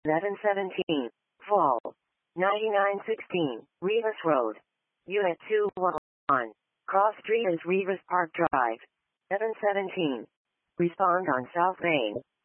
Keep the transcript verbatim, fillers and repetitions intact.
seven seventeen, Fall, ninety-nine sixteen, Rivas Road, Unit two one, Cross Street is Rivas Park Drive, seven seventeen. Respond on South Main.